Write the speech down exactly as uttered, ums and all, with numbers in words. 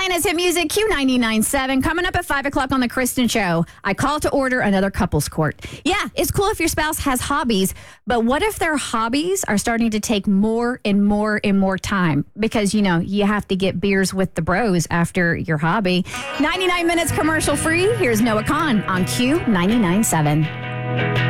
Atlanta's Hit Music, Q ninety-nine point seven. Coming up at five o'clock on The Kristen Show, I call to order another couples court. Yeah, it's cool if your spouse has hobbies, but what if their hobbies are starting to take more and more and more time? Because, you know, you have to get beers with the bros after your hobby. ninety-nine minutes commercial free. Here's Noah Kahn on Q ninety-nine point seven.